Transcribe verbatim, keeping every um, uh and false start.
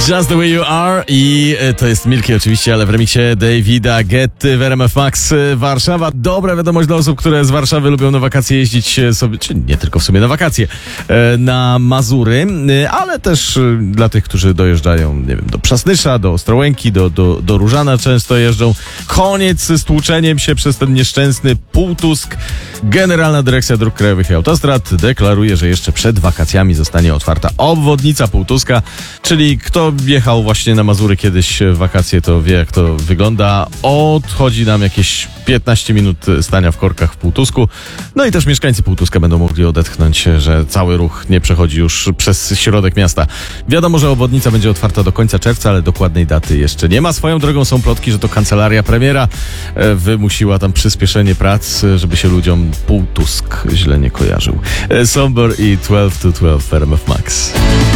Just the way you are i to jest Milky oczywiście, ale w remiksie Davida Guetty w R M F Max Warszawa. Dobra wiadomość dla osób, które z Warszawy lubią na wakacje jeździć sobie, czy nie tylko w sumie na wakacje, na Mazury, ale też dla tych, którzy dojeżdżają, nie wiem, do Przasnysza, do Ostrołęki, do, do, do Różana często jeżdżą. Koniec z tłuczeniem się przez ten nieszczęsny Półtusk. Generalna Dyrekcja Dróg Krajowych i Autostrad deklaruje, że jeszcze przed wakacjami zostanie otwarta obwodnica Półtuska, czyli kto jechał właśnie na Mazury kiedyś w wakacje, to wie, jak to wygląda. Odchodzi nam jakieś piętnaście minut stania w korkach w Półtusku. No i też mieszkańcy Półtuska będą mogli odetchnąć, że cały ruch nie przechodzi już przez środek miasta. Wiadomo, że obwodnica będzie otwarta do końca czerwca, ale dokładnej daty jeszcze nie ma. Swoją drogą są plotki, że to kancelaria premiera wymusiła tam przyspieszenie prac, żeby się ludziom Półtusk źle nie kojarzył. Somber i dwanaście to dwanaście w R M F Max.